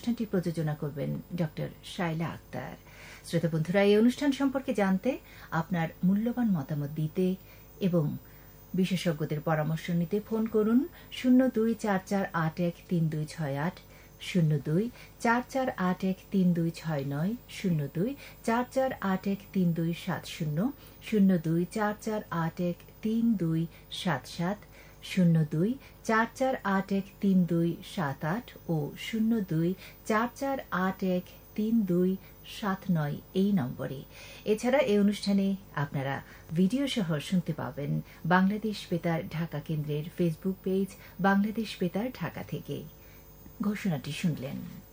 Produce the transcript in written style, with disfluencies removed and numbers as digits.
অনুষ্ঠানটি প্রযোজনা করবেন ডক্টর শাইলা আক্তার। শ্রোতা বন্ধুরা, এই অনুষ্ঠান সম্পর্কে জানতে, আপনার মূল্যবান মতামত দিতে এবং বিশেষজ্ঞদের পরামর্শ নিতে ফোন করুন 0244813268, 0244813269, 0244813270, 0244813277, 0244813278 ও 0244813279 এই নম্বরে। এছাড়া এই অনুষ্ঠানে আপনারা ভিডিও সহ শুনতে পাবেন বাংলাদেশ বেতার ঢাকা কেন্দ্রের ফেসবুক পেজ বাংলাদেশ বেতার ঢাকা থেকে। ঘোষণাটি শুনলেন।